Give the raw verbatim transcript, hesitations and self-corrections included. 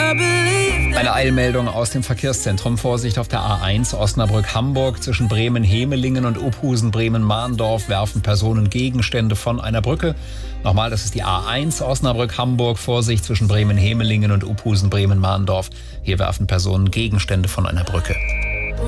Eine Eilmeldung aus dem Verkehrszentrum. Vorsicht auf der A eins Osnabrück-Hamburg. Zwischen Bremen-Hemelingen und Uphusen-Bremen-Mahndorf werfen Personen Gegenstände von einer Brücke. Nochmal, das ist die A eins Osnabrück-Hamburg. Vorsicht zwischen Bremen-Hemelingen und Uphusen-Bremen-Mahndorf. Hier werfen Personen Gegenstände von einer Brücke.